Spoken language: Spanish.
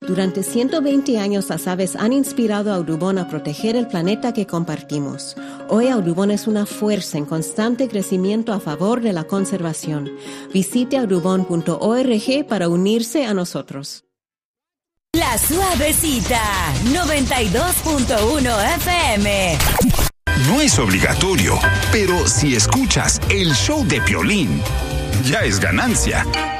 Durante 120 años las aves han inspirado a Audubon a proteger el planeta que compartimos. Hoy Audubon es una fuerza en constante crecimiento a favor de la conservación. Visite audubon.org para unirse a nosotros. La Suavecita, 92.1 FM. No es obligatorio, pero si escuchas el show de Piolín, ya es ganancia.